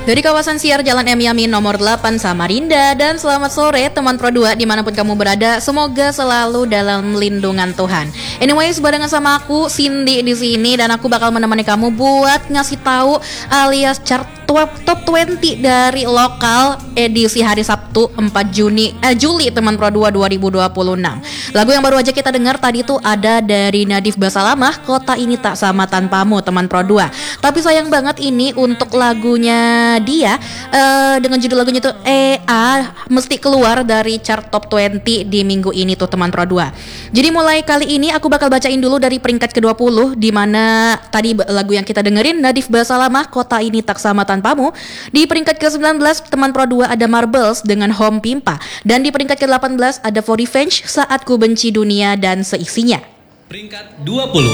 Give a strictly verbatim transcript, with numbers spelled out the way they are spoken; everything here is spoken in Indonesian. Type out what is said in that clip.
Dari kawasan Siar Jalan M Yamin nomor delapan Samarinda. Dan selamat sore teman Pro dua dimanapun kamu berada. Semoga selalu dalam lindungan Tuhan. Anyways, barengan sama aku Cindy di sini dan aku bakal menemani kamu buat ngasih tahu alias chart top dua puluh dari lokal edisi hari Sabtu empat Juni eh, Juli teman Pro dua dua ribu dua puluh enam. Lagu yang baru aja kita dengar tadi tuh ada dari Nadif Basalamah, Kota Ini Tak Sama Tanpamu teman Pro dua. Tapi sayang banget ini untuk lagunya dia uh, dengan judul lagunya tuh E A mesti keluar dari chart top dua puluh di minggu ini tuh teman Pro dua. Jadi mulai kali ini aku bakal bacain dulu dari peringkat ke dua puluh di mana tadi lagu yang kita dengerin Nadif Basalamah, Kota Ini Tak Sama Tanpamu. Di peringkat ke sembilan belas teman Pro dua ada Marbles dengan Home Pimpa, dan di peringkat ke delapan belas ada For Revenge, Saat Ku Benci Dunia dan Seisinya. Peringkat dua puluh.